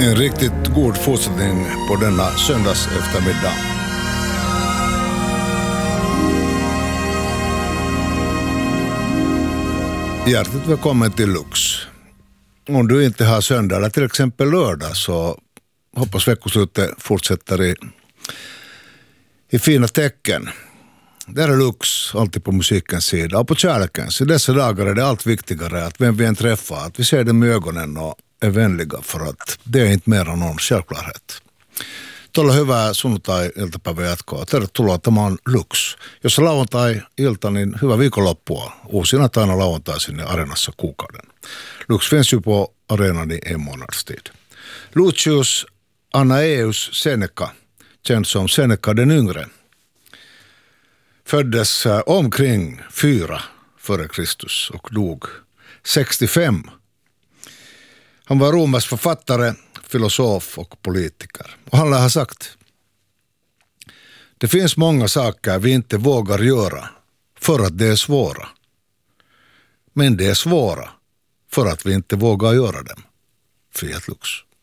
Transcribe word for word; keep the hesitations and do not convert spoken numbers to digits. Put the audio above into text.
En riktigt god fortsättning på denna söndags eftermiddag. Hjärtligt välkommen till Lux. Om du inte har söndag eller till exempel lördag så hoppas veckoslutet fortsätter i, i fina tecken. Där är Lux alltid på musikens sida och på kärlekens. I dessa dagar är det allt viktigare att vem vi än träffar, att vi ser dem med ögonen och är vänliga, för att det är inte mer än någon självklarhet. Tuolla hyvää sunnuntai-iltapäivää jatkoa. Tervetuloa, tämä on Lux. Jos on lauantai-ilta, niin hyvää viikonloppua. Uusina taina lauantaisin Areenassa kuukauden. Lux finns ju på arenan i en månads tid. Lucius Annaeus Seneca, känd som Seneca den yngre, föddes omkring fyra före Kristus och dog sextiofem. Han var romersk författare, filosof och politiker. Och han har sagt: det finns många saker vi inte vågar göra för att det är svåra. Men det är svåra för att vi inte vågar göra dem. Fiat Lux.